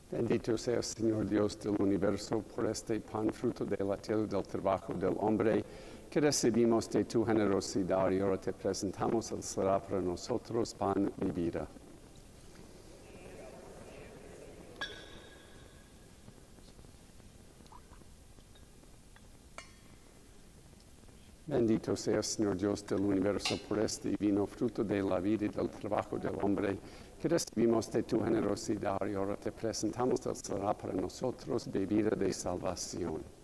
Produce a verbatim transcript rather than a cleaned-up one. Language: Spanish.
Bendito seas, Señor Dios del universo, por este pan fruto de la tierra del trabajo del hombre, que recibimos de tu generosidad y ahora te presentamos, él será para nosotros pan y vida. Bendito seas, Señor Dios del universo, por este divino fruto de la vida y del trabajo del hombre, que recibimos de tu generosidad y ahora te presentamos, él será para nosotros bebida de salvación.